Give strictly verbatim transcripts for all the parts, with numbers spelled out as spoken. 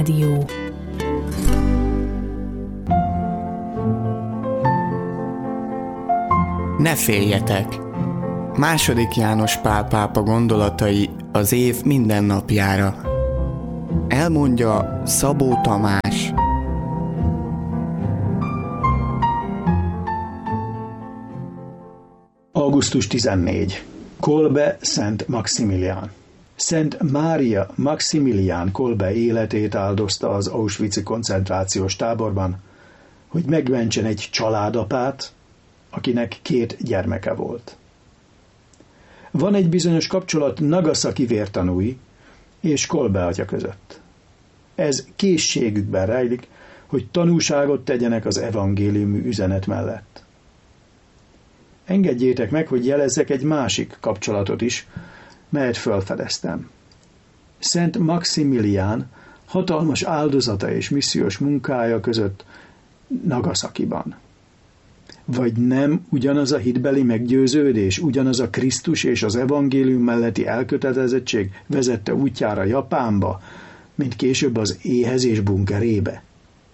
Rádió. Ne féljetek! Második János Pál pápa gondolatai az év minden napjára. Elmondja Szabó Tamás. augusztus tizennégy. Kolbe Szent Maximilián. Szent Mária Maximilián Kolbe életét áldozta az auschwitzi koncentrációs táborban, hogy megmentsen egy családapát, akinek két gyermeke volt. Van egy bizonyos kapcsolat Nagasaki vértanúi és Kolbe atya között. Ez készségükben rejlik, hogy tanúságot tegyenek az evangéliumi üzenet mellett. Engedjétek meg, hogy jelezzek egy másik kapcsolatot is, melyet felfedeztem. Szent Maximilián hatalmas áldozata és missziós munkája között Nagasakiban. Vagy nem ugyanaz a hitbeli meggyőződés, ugyanaz a Krisztus és az evangélium melletti elkötelezettség vezette útjára Japánba, mint később az éhezés bunkerébe?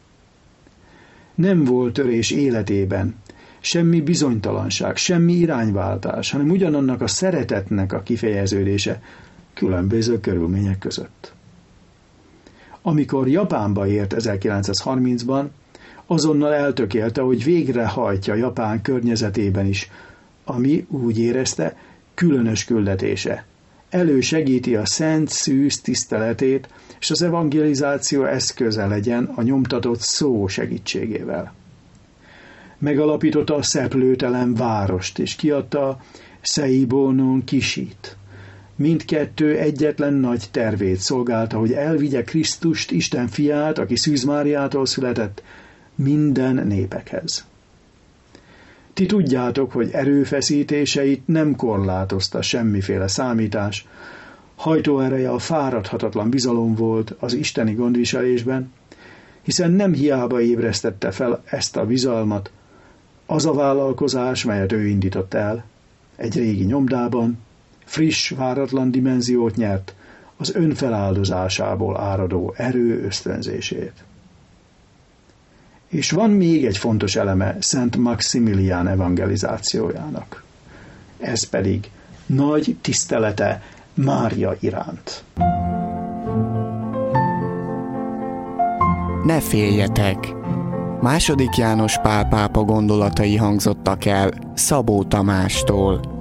Nem volt törés életében, semmi bizonytalanság, semmi irányváltás, hanem ugyanannak a szeretetnek a kifejeződése különböző körülmények között. Amikor Japánba ért ezerkilencszázharmincban, azonnal eltökélte, hogy végrehajtja Japán környezetében is, ami úgy érezte, különös küldetése. Elősegíti a szent szűz tiszteletét, és az evangelizáció eszköze legyen a nyomtatott szó segítségével. Megalapította a szeplőtelen várost, és kiadta a Seibonon Kisit. Mindkettő egyetlen nagy tervét szolgálta, hogy elvigye Krisztust, Isten fiát, aki Szűz Máriától született, minden népekhez. Ti tudjátok, hogy erőfeszítéseit nem korlátozta semmiféle számítás, hajtóereje a fáradhatatlan bizalom volt az isteni gondviselésben, hiszen nem hiába ébresztette fel ezt a bizalmat, az a vállalkozás, melyet ő indított el, egy régi nyomdában, friss, váratlan dimenziót nyert az önfeláldozásából áradó erő ösztönzését. És van még egy fontos eleme Szent Maximilián evangelizációjának. Ez pedig nagy tisztelete Mária iránt. Ne féljetek! Második János Pál pápa gondolatai hangzottak el Szabó Tamástól.